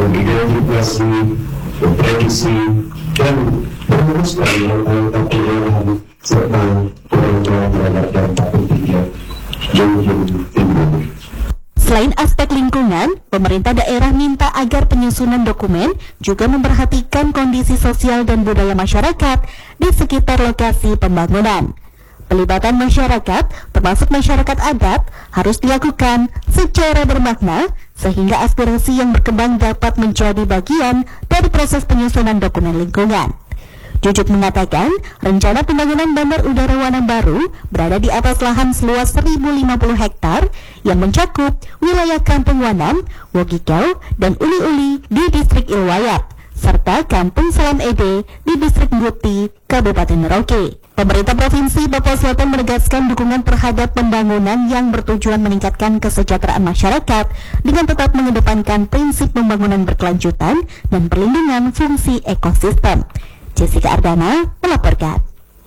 mengidentifikasi, memprediksi, dan merumuskan langkah-langkah pencegahan serta penanggulangan terhadap dampak pentingnya yang timbul. Selain aspek lingkungan, pemerintah daerah minta agar penyusunan dokumen juga memperhatikan kondisi sosial dan budaya masyarakat di sekitar lokasi pembangunan. Pelibatan masyarakat, termasuk masyarakat adat, harus dilakukan secara bermakna sehingga aspirasi yang berkembang dapat menjadi bagian dari proses penyusunan dokumen lingkungan. Jujuk mengatakan, rencana pembangunan Bandar Udara Wanam Baru berada di atas lahan seluas 1.050 hektar yang mencakup wilayah Kampung Wanam, Wogikau, dan Uli-Uli di distrik Ilwayat, serta Kampung Salam Ede di distrik Guti, Kabupaten Merauke. Pemerintah Provinsi Papua Selatan menegaskan dukungan terhadap pembangunan yang bertujuan meningkatkan kesejahteraan masyarakat dengan tetap mengedepankan prinsip pembangunan berkelanjutan dan perlindungan fungsi ekosistem. Jessica Ardana melaporkan.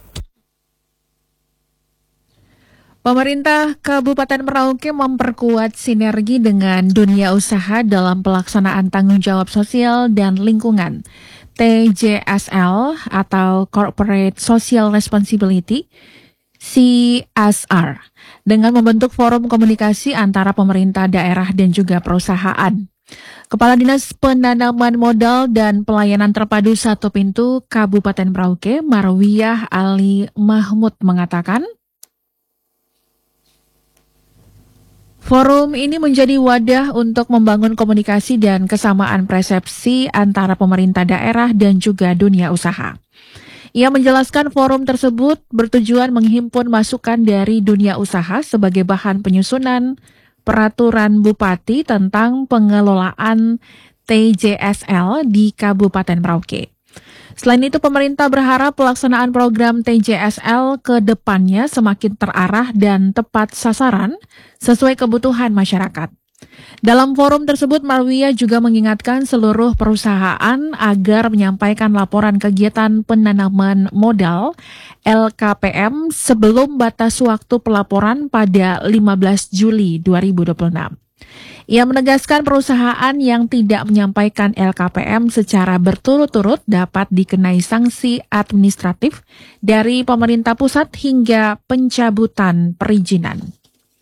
Pemerintah Kabupaten Merauke memperkuat sinergi dengan dunia usaha dalam pelaksanaan tanggung jawab sosial dan lingkungan TJSL atau Corporate Social Responsibility CSR dengan membentuk forum komunikasi antara pemerintah daerah dan juga perusahaan. Kepala Dinas Penanaman Modal dan Pelayanan Terpadu Satu Pintu Kabupaten Merauke, Marwiyah Ali Mahmud mengatakan, forum ini menjadi wadah untuk membangun komunikasi dan kesamaan persepsi antara pemerintah daerah dan juga dunia usaha. Ia menjelaskan forum tersebut bertujuan menghimpun masukan dari dunia usaha sebagai bahan penyusunan peraturan Bupati tentang pengelolaan TJSL di Kabupaten Merauke. Selain itu, pemerintah berharap pelaksanaan program TJSL ke depannya semakin terarah dan tepat sasaran sesuai kebutuhan masyarakat. Dalam forum tersebut, Marwiyah juga mengingatkan seluruh perusahaan agar menyampaikan laporan kegiatan penanaman modal LKPM sebelum batas waktu pelaporan pada 15 Juli 2026. Ia menegaskan perusahaan yang tidak menyampaikan LKPM secara berturut-turut dapat dikenai sanksi administratif dari pemerintah pusat hingga pencabutan perizinan.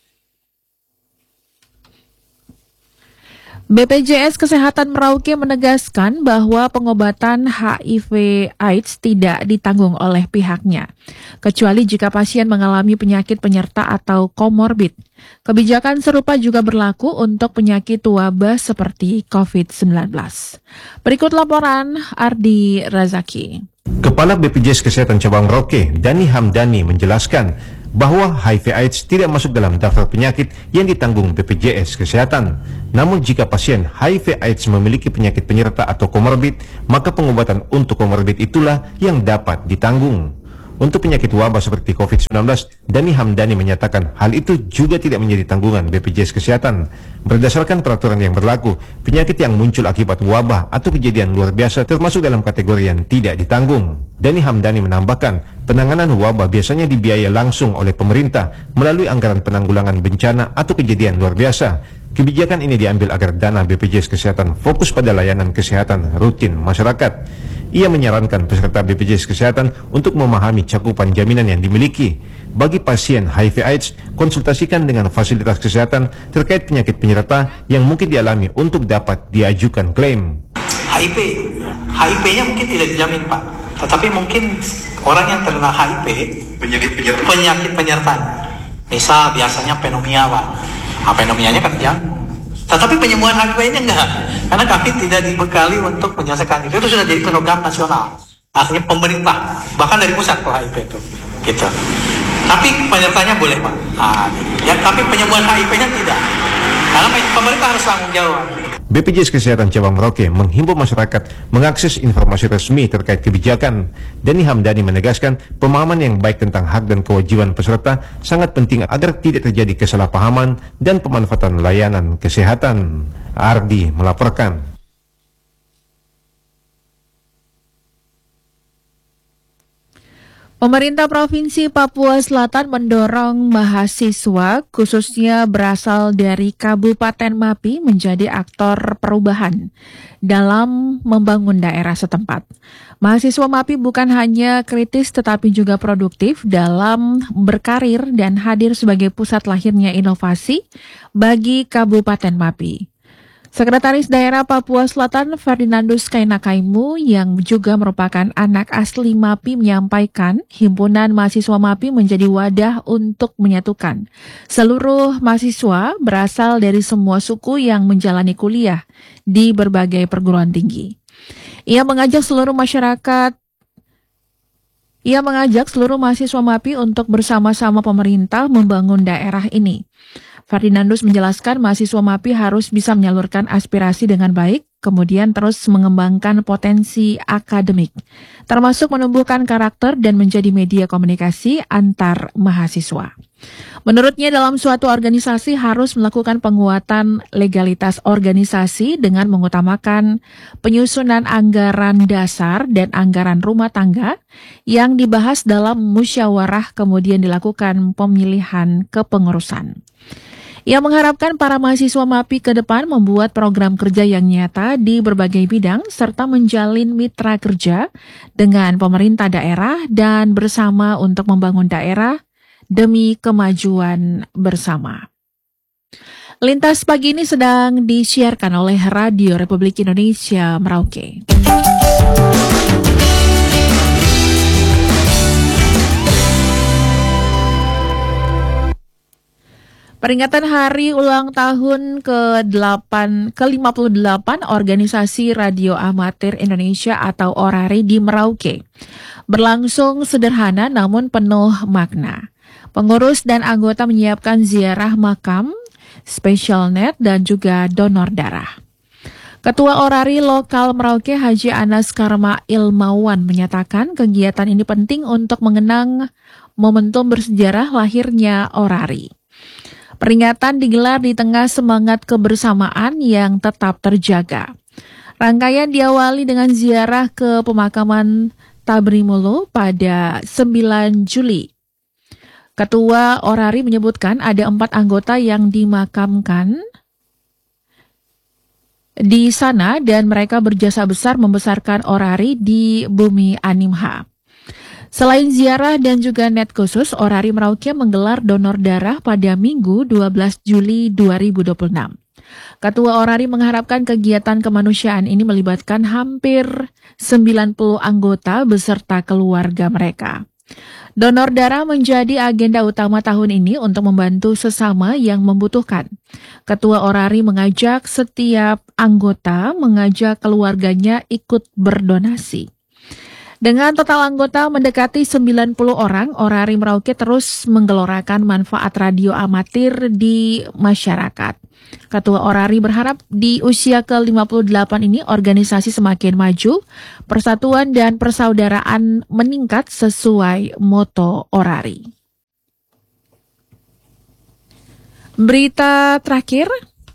BPJS Kesehatan Merauke menegaskan bahwa pengobatan HIV/AIDS tidak ditanggung oleh pihaknya, kecuali jika pasien mengalami penyakit penyerta atau komorbid. Kebijakan serupa juga berlaku untuk penyakit wabah seperti COVID-19. Berikut laporan Ardi Razaki. Kepala BPJS Kesehatan Cabang Merauke, Dani Hamdani menjelaskan bahwa HIV/AIDS tidak masuk dalam daftar penyakit yang ditanggung BPJS Kesehatan. Namun jika pasien HIV/AIDS memiliki penyakit penyerta atau komorbid, maka pengobatan untuk komorbid itulah yang dapat ditanggung. Untuk penyakit wabah seperti COVID-19, Dani Hamdani menyatakan hal itu juga tidak menjadi tanggungan BPJS Kesehatan. Berdasarkan peraturan yang berlaku, penyakit yang muncul akibat wabah atau kejadian luar biasa termasuk dalam kategori yang tidak ditanggung. Dani Hamdani menambahkan, penanganan wabah biasanya dibiayai langsung oleh pemerintah melalui anggaran penanggulangan bencana atau kejadian luar biasa. Kebijakan ini diambil agar dana BPJS Kesehatan fokus pada layanan kesehatan rutin masyarakat. Ia menyarankan peserta BPJS Kesehatan untuk memahami cakupan jaminan yang dimiliki. Bagi pasien HIV/AIDS, konsultasikan dengan fasilitas kesehatan terkait penyakit penyerta yang mungkin dialami untuk dapat diajukan klaim. HIV-nya mungkin tidak dijamin, Pak. Tetapi mungkin orang yang terkena HIV, penyakit penyerta. Misal biasanya pneumonia, Pak. Pneumonianya kan dijamin. Tetapi penyembuhan HIV-nya enggak, karena kami tidak dibekali untuk menyelesaikan itu sudah jadi program nasional. Artinya pemerintah, bahkan dari pusat ke HIV itu, gitu. Tapi penyertanya boleh, Pak. Ya, tapi penyembuhan HIV-nya tidak, karena pemerintah harus tanggung jawab. BPJS Kesehatan Cabang Merauke menghimbau masyarakat mengakses informasi resmi terkait kebijakan. Dani Hamdani menegaskan pemahaman yang baik tentang hak dan kewajiban peserta sangat penting agar tidak terjadi kesalahpahaman dan pemanfaatan layanan kesehatan. Ardi melaporkan. Pemerintah Provinsi Papua Selatan mendorong mahasiswa khususnya berasal dari Kabupaten Mapi menjadi aktor perubahan dalam membangun daerah setempat. Mahasiswa Mapi bukan hanya kritis tetapi juga produktif dalam berkarir dan hadir sebagai pusat lahirnya inovasi bagi Kabupaten Mapi. Sekretaris Daerah Papua Selatan Ferdinandus Kainakaimu yang juga merupakan anak asli Mapi menyampaikan himpunan mahasiswa Mapi menjadi wadah untuk menyatukan seluruh mahasiswa berasal dari semua suku yang menjalani kuliah di berbagai perguruan tinggi. Ia mengajak seluruh mahasiswa Mapi untuk bersama-sama pemerintah membangun daerah ini. Ferdinandus menjelaskan mahasiswa Mapi harus bisa menyalurkan aspirasi dengan baik, kemudian terus mengembangkan potensi akademik, termasuk menumbuhkan karakter dan menjadi media komunikasi antar mahasiswa. Menurutnya dalam suatu organisasi harus melakukan penguatan legalitas organisasi dengan mengutamakan penyusunan anggaran dasar dan anggaran rumah tangga yang dibahas dalam musyawarah kemudian dilakukan pemilihan kepengurusan. Ia mengharapkan para mahasiswa Mapi ke depan membuat program kerja yang nyata di berbagai bidang serta menjalin mitra kerja dengan pemerintah daerah dan bersama untuk membangun daerah demi kemajuan bersama. Lintas pagi ini sedang disiarkan oleh Radio Republik Indonesia Merauke. Peringatan hari ulang tahun ke-58 Organisasi Radio Amatir Indonesia atau ORARI di Merauke berlangsung sederhana namun penuh makna. Pengurus dan anggota menyiapkan ziarah makam, special net, dan juga donor darah. Ketua ORARI lokal Merauke Haji Anas Karma Ilmawan menyatakan kegiatan ini penting untuk mengenang momentum bersejarah lahirnya ORARI. Peringatan digelar di tengah semangat kebersamaan yang tetap terjaga. Rangkaian diawali dengan ziarah ke pemakaman Tabrimulu pada 9 Juli. Ketua ORARI menyebutkan ada 4 anggota yang dimakamkan di sana dan mereka berjasa besar membesarkan ORARI di bumi Animha. Selain ziarah dan juga net khusus, ORARI Merauke menggelar donor darah pada Minggu 12 Juli 2026. Ketua ORARI mengharapkan kegiatan kemanusiaan ini melibatkan hampir 90 anggota beserta keluarga mereka. Donor darah menjadi agenda utama tahun ini untuk membantu sesama yang membutuhkan. Ketua ORARI mengajak setiap anggota mengajak keluarganya ikut berdonasi. Dengan total anggota mendekati 90 orang, ORARI Merauke terus menggelorakan manfaat radio amatir di masyarakat. Ketua ORARI berharap di usia ke-58 ini organisasi semakin maju, persatuan dan persaudaraan meningkat sesuai moto ORARI. Berita terakhir.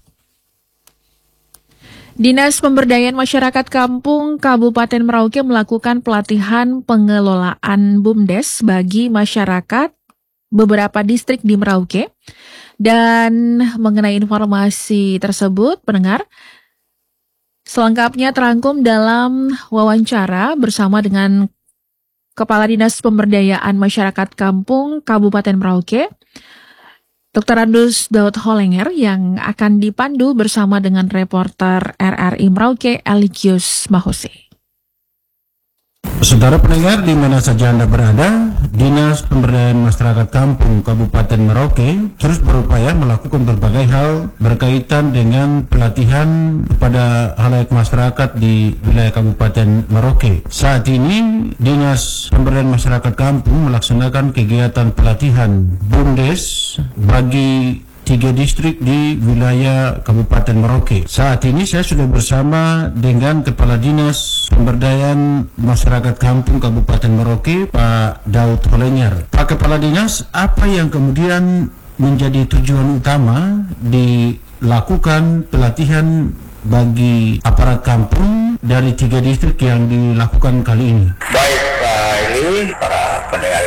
Dinas Pemberdayaan Masyarakat Kampung Kabupaten Merauke melakukan pelatihan pengelolaan BUMDes bagi masyarakat beberapa distrik di Merauke. Dan mengenai informasi tersebut, pendengar, selengkapnya terangkum dalam wawancara bersama dengan Kepala Dinas Pemberdayaan Masyarakat Kampung Kabupaten Merauke, Dr. Andus Daud Holenger, yang akan dipandu bersama dengan reporter RRI Merauke Eligius Mahose. Saudara pendengar di mana saja Anda berada, Dinas Pemberdayaan Masyarakat Kampung Kabupaten Merauke terus berupaya melakukan berbagai hal berkaitan dengan pelatihan kepada halayak masyarakat di wilayah Kabupaten Merauke. Saat ini Dinas Pemberdayaan Masyarakat Kampung melaksanakan kegiatan pelatihan BUMDes bagi 3 distrik di wilayah Kabupaten Merauke. Saat ini saya sudah bersama dengan Kepala Dinas Pemberdayaan Masyarakat Kampung Kabupaten Merauke, Pak Daud Holenger. Pak Kepala Dinas, apa yang kemudian menjadi tujuan utama dilakukan pelatihan bagi aparat kampung dari 3 distrik yang dilakukan kali ini? Baik, Pak Eli, para pendengar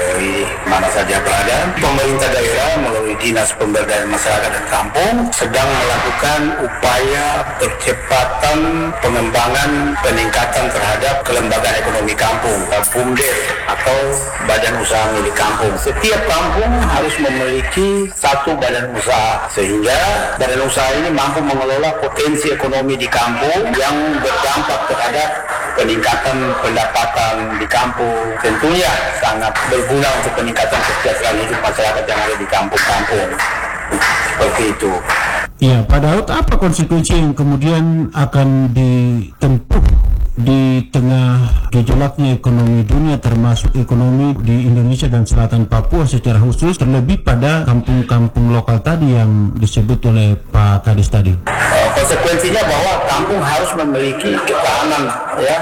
mana saja berada, pemerintah daerah melalui Dinas Pemberdayaan Masyarakat dan Kampung sedang melakukan upaya percepatan pengembangan peningkatan terhadap kelembagaan ekonomi kampung, BUMDes atau Badan Usaha Milik Kampung. Setiap kampung harus memiliki satu badan usaha sehingga badan usaha ini mampu mengelola potensi ekonomi di kampung yang berdampak terhadap peningkatan pendapatan di kampung. Tentunya sangat berguna untuk peningkatan kesejahteraan hidup masyarakat yang ada di kampung-kampung. Seperti itu. Ya, Pak Daud, apa konsekuensi yang kemudian akan ditempuh di tengah gejolaknya ekonomi dunia, termasuk ekonomi di Indonesia dan selatan Papua secara khusus, terlebih pada kampung-kampung lokal tadi yang disebut oleh Pak Kadis tadi? Konsekuensinya bahwa kampung harus memiliki ketahanan, ya,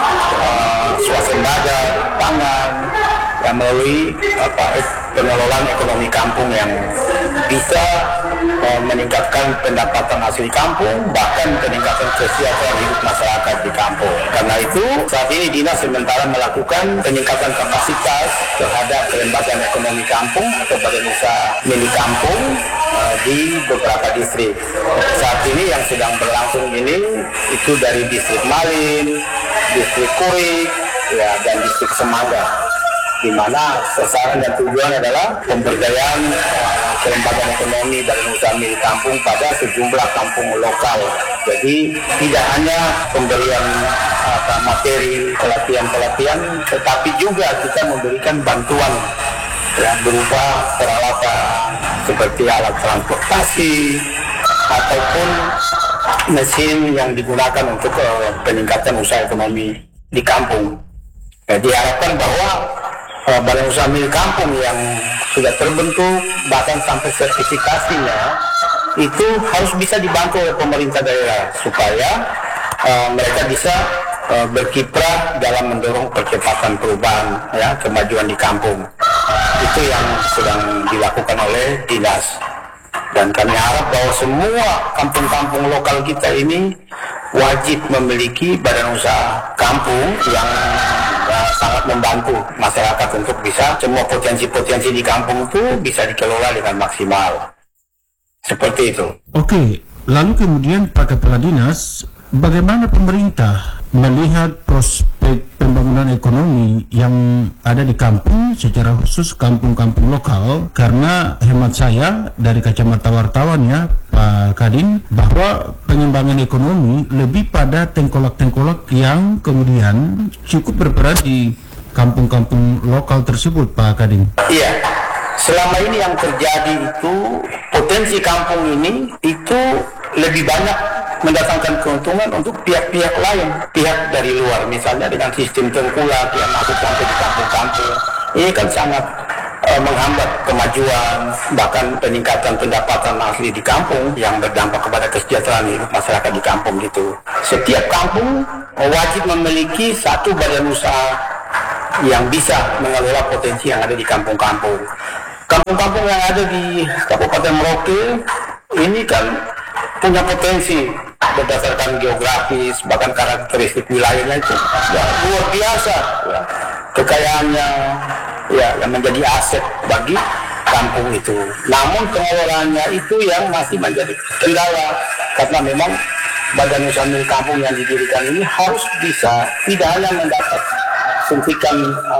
swasembada pangan, yang melalui pengelolaan ekonomi kampung yang bisa meningkatkan pendapatan asli kampung, bahkan peningkatan kesejahteraan hidup masyarakat di kampung. Karena itu, saat ini Dinas sementara melakukan peningkatan kapasitas terhadap kelembagaan ekonomi kampung atau badan usaha milik kampung di beberapa distrik. Saat ini yang sedang berlangsung ini itu dari distrik Malin, distrik Kurik, ya, dan distrik Semangga, di mana sasaran dan tujuan adalah pemberdayaan kelembagaan ekonomi dan usaha milik kampung pada sejumlah kampung lokal. Jadi tidak hanya pemberian materi pelatihan-pelatihan, tetapi juga kita memberikan bantuan, ya, berupa peralatan seperti alat transportasi ataupun mesin yang digunakan untuk peningkatan usaha ekonomi di kampung. Diharapkan bahwa badan usaha milik kampung yang sudah terbentuk bahkan sampai sertifikasinya itu harus bisa dibantu oleh pemerintah daerah supaya mereka bisa berkiprah dalam mendorong percepatan perubahan, ya, kemajuan di kampung. Itu yang sedang dilakukan oleh Dinas. Dan kami harap bahwa semua kampung-kampung lokal kita ini wajib memiliki badan usaha kampung yang sangat membantu masyarakat untuk bisa semua potensi-potensi di kampung itu bisa dikelola dengan maksimal. Seperti itu. Oke, lalu kemudian Pak Kepala Dinas, bagaimana pemerintah melihat prospek pembangunan ekonomi yang ada di kampung, secara khusus kampung-kampung lokal? Karena hemat saya dari kacamata wartawan, ya Pak Kadin, bahwa pengembangan ekonomi lebih pada tengkolak-tengkolak yang kemudian cukup berperan di kampung-kampung lokal tersebut, Pak Kadin. Iya, selama ini yang terjadi itu potensi kampung ini itu lebih banyak mendatangkan keuntungan untuk pihak-pihak lain, pihak dari luar, misalnya dengan sistem tengkulak yang masuk sampai di kampung-kampung. Ini kan sangat menghambat kemajuan, bahkan peningkatan pendapatan asli di kampung yang berdampak kepada kesejahteraan hidup masyarakat di kampung gitu. Setiap kampung wajib memiliki satu badan usaha yang bisa mengelola potensi yang ada di kampung-kampung. Kampung-kampung yang ada di Kabupaten Merauke ini kan punya potensi berdasarkan geografis, bahkan karakteristik wilayahnya itu ya, luar biasa, ya, kekayaannya, ya, yang menjadi aset bagi kampung itu. Namun pengelolaannya itu yang masih menjadi kendala, karena memang badan usaha milik kampung yang didirikan ini harus bisa tidak hanya mendapat suntikan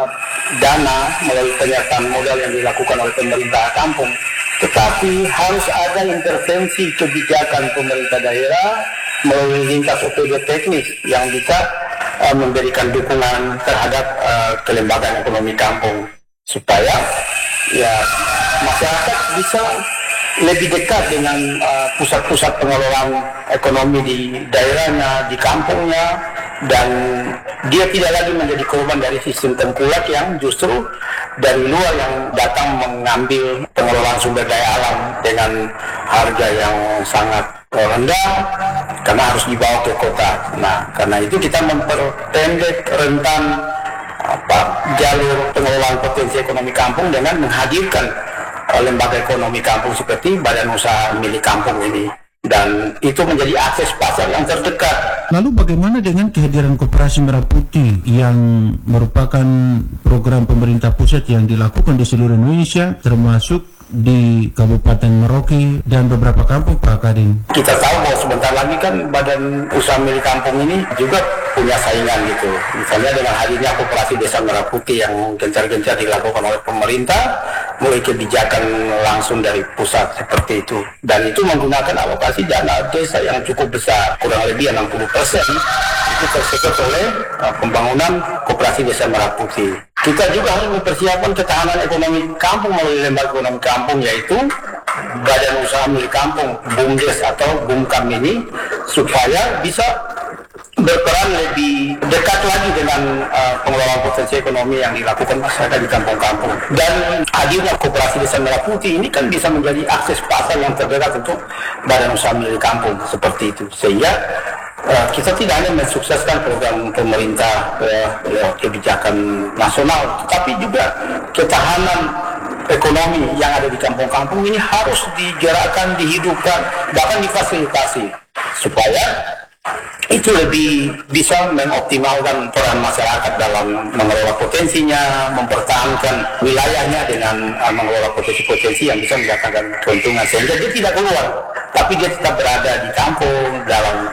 dana melalui penyertaan modal yang dilakukan oleh pemerintah kampung, tetapi harus ada intervensi kebijakan pemerintah daerah melalui lintas OPD teknis yang bisa memberikan dukungan terhadap kelembagaan ekonomi kampung supaya, ya, masyarakat bisa lebih dekat dengan pusat-pusat pengelolaan ekonomi di daerahnya, di kampungnya, dan dia tidak lagi menjadi korban dari sistem tengkulak yang justru dari luar yang datang mengambil pengelolaan sumber daya alam dengan harga yang sangat rendah karena harus dibawa ke kota. Nah, karena itu kita memperpendek rentan jalur pengelolaan potensi ekonomi kampung dengan menghadirkan lembaga ekonomi kampung seperti badan usaha milik kampung ini. dan itu menjadi akses pasar yang terdekat. Lalu bagaimana dengan kehadiran Koperasi Merah Putih yang merupakan program pemerintah pusat yang dilakukan di seluruh Indonesia, termasuk di Kabupaten Merauke dan beberapa kampung, Pak Kadin? Kita tahu bahwa sebentar lagi kan badan usaha milik kampung ini juga punya saingan gitu. Misalnya dengan hadirnya Koperasi Desa Merah Putih yang gencar-gencar dilakukan oleh pemerintah, mulai kebijakan langsung dari pusat seperti itu. Dan itu menggunakan alokasi dana desa yang cukup besar, kurang lebih 60% itu tersedot oleh pembangunan Koperasi Desa Merah Putih. Kita juga harus mempersiapkan ketahanan ekonomi kampung melalui lembaga ekonomi kampung, yaitu Badan Usaha Milik Kampung BUMDes atau BUMKAM ini, supaya bisa berperan lebih dekat lagi dengan pengelolaan potensi ekonomi yang dilakukan masyarakat di kampung-kampung. Dan hadirnya Koperasi Desa Merah Putih ini kan bisa menjadi akses pasar yang terdekat untuk Badan Usaha Milik Kampung seperti itu, sehingga kita tidak hanya mensukseskan program pemerintah kebijakan nasional, tetapi juga ketahanan ekonomi yang ada di kampung-kampung ini harus digerakkan, dihidupkan, bahkan difasilitasi supaya itu lebih bisa mengoptimalkan peran masyarakat dalam mengelola potensinya, mempertahankan wilayahnya dengan mengelola potensi-potensi yang bisa mendatangkan keuntungan, sehingga dia tidak keluar, tapi dia tetap berada di kampung dalam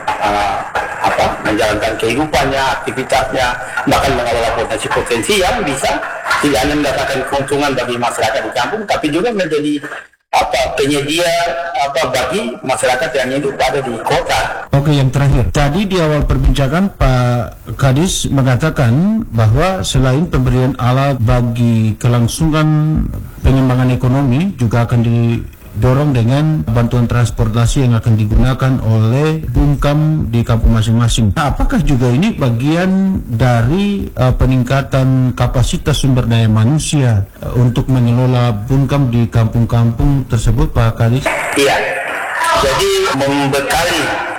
menjalankan kehidupannya, aktivitasnya, bahkan mengelola potensi-potensi yang bisa tidak hanya mendatangkan keuntungan bagi masyarakat di kampung, tapi juga menjadi penyedia bagi masyarakat yang hidup ada di kota. Oke, yang terakhir, tadi di awal perbincangan Pak Kadis mengatakan bahwa selain pemberian alat bagi kelangsungan pengembangan ekonomi, juga akan didorong dengan bantuan transportasi yang akan digunakan oleh BUMKAM di kampung masing-masing. Nah, apakah juga ini bagian dari peningkatan kapasitas sumber daya manusia untuk mengelola BUMKAM di kampung-kampung tersebut, Pak Kadis? Iya, jadi membekali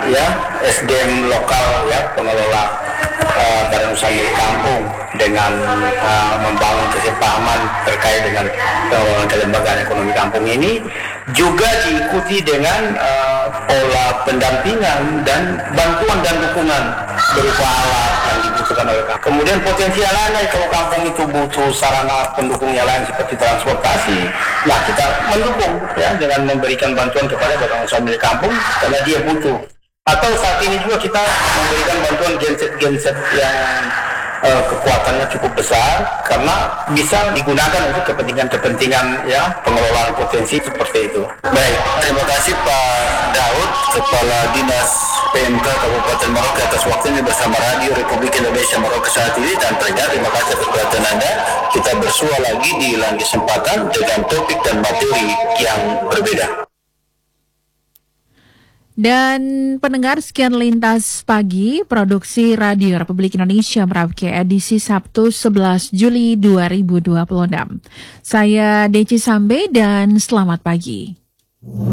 SDM lokal pengelola Badan Usaha Milik Kampung dengan membangun kesepahaman terkait dengan kelembagaan ekonomi kampung ini juga diikuti dengan pola pendampingan dan bantuan dan dukungan berupa alat yang dibutuhkan oleh kampung. Kemudian potensial lainnya, kalau kampung itu butuh sarana pendukungnya lain seperti transportasi, nah kita mendukung dengan memberikan bantuan kepada Badan Usaha Milik Kampung karena dia butuh. Atau saat ini juga kita memberikan bantuan genset yang kekuatannya cukup besar karena bisa digunakan untuk kepentingan pengelolaan potensi seperti itu. Baik, terima kasih Pak Daud, Kepala Dinas PMK Kabupaten Merauke atas waktunya bersama Radio Republik Indonesia Merauke saat ini, dan terima kasih atas perhatian Anda. Kita bersua lagi di lain kesempatan dengan topik dan materi yang berbeda. Dan pendengar, sekian Lintas Pagi, produksi Radio Republik Indonesia Merauke edisi Sabtu 11 Juli 2026. Saya Deci Sambe dan selamat pagi.